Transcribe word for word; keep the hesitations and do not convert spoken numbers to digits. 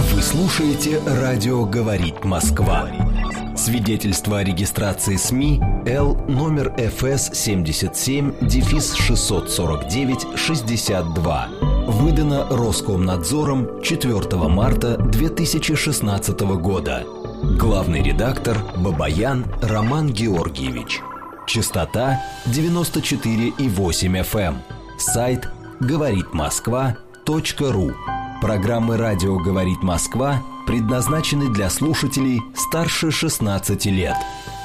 Вы слушаете «Радио говорит Москва». Свидетельство о регистрации СМИ Л номер эф эс семьдесят семь шестьсот сорок девять шестьдесят два. Выдано Роскомнадзором четвёртого марта две тысячи шестнадцатого года. Главный редактор Бабаян Роман Георгиевич. Частота девяносто четыре и восемь эф эм. Сайт говорит москва точка ру. Программы «Радио говорит Москва» предназначены для слушателей старше шестнадцати лет.